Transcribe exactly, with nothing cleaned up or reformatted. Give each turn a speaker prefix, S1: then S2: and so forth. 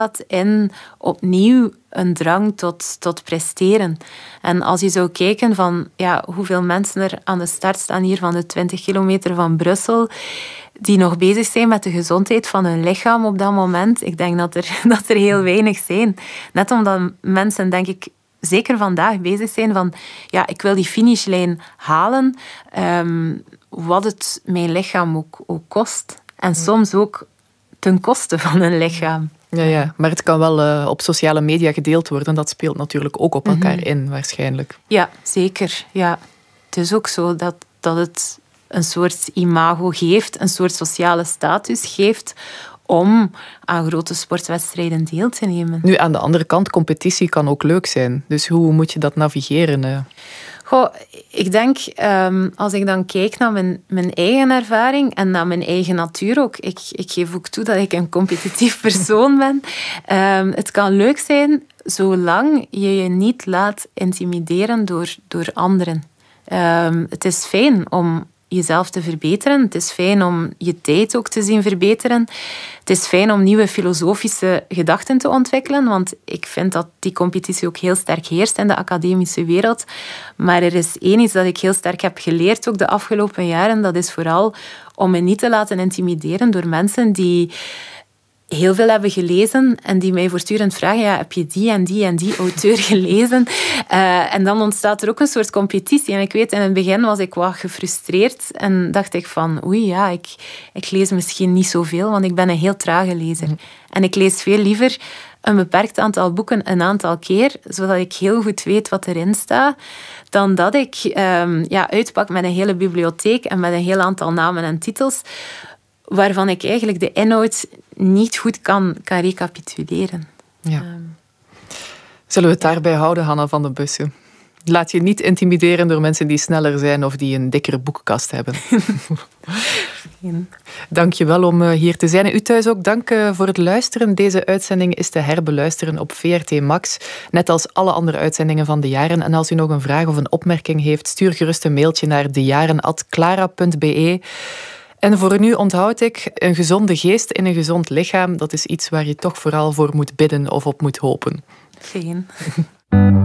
S1: in opnieuw een drang tot, tot presteren. En als je zou kijken van ja, hoeveel mensen er aan de start staan hier van de twintig kilometer van Brussel, die nog bezig zijn met de gezondheid van hun lichaam op dat moment, ik denk dat er, dat er heel weinig zijn. Net omdat mensen, denk ik, zeker vandaag bezig zijn van ja, ik wil die finishlijn halen, um, wat het mijn lichaam ook, ook kost. En soms ook ten koste van hun lichaam.
S2: Ja, ja, maar het kan wel uh, op sociale media gedeeld worden. Dat speelt natuurlijk ook op elkaar mm-hmm. in, waarschijnlijk.
S1: Ja, zeker. Ja. Het is ook zo dat, dat het een soort imago geeft, een soort sociale status geeft om aan grote sportwedstrijden deel te nemen.
S2: Nu, aan de andere kant, competitie kan ook leuk zijn. Dus hoe moet je dat navigeren? Uh?
S1: Goh, ik denk, um, als ik dan kijk naar mijn, mijn eigen ervaring en naar mijn eigen natuur ook. Ik, ik geef ook toe dat ik een competitief persoon ben. Um, het kan leuk zijn zolang je je niet laat intimideren door, door anderen. Um, het is fijn om jezelf te verbeteren. Het is fijn om je tijd ook te zien verbeteren. Het is fijn om nieuwe filosofische gedachten te ontwikkelen, want ik vind dat die competitie ook heel sterk heerst in de academische wereld. Maar er is één iets dat ik heel sterk heb geleerd ook de afgelopen jaren. Dat is vooral om me niet te laten intimideren door mensen die heel veel hebben gelezen en die mij voortdurend vragen, ja, heb je die en die en die auteur gelezen? Uh, en dan ontstaat er ook een soort competitie. En ik weet, in het begin was ik wat gefrustreerd en dacht ik van, oei, ja, ik, ik lees misschien niet zoveel, want ik ben een heel trage lezer. Mm. En ik lees veel liever een beperkt aantal boeken een aantal keer, zodat ik heel goed weet wat erin staat, dan dat ik um, ja, uitpak met een hele bibliotheek en met een heel aantal namen en titels, waarvan ik eigenlijk de inhoud niet goed kan, kan recapituleren.
S2: Ja. Um, Zullen we het daarbij houden, Hanna van den Bussen? Laat je niet intimideren door mensen die sneller zijn of die een dikkere boekenkast hebben. Dank je wel om hier te zijn. En u thuis ook dank voor het luisteren. Deze uitzending is te herbeluisteren op V R T Max, net als alle andere uitzendingen van De Jaren. En als u nog een vraag of een opmerking heeft, stuur gerust een mailtje naar dejaren apenstaartje clara punt b e. En voor nu onthoud ik, een gezonde geest in een gezond lichaam, dat is iets waar je toch vooral voor moet bidden of op moet hopen.
S1: Fijn.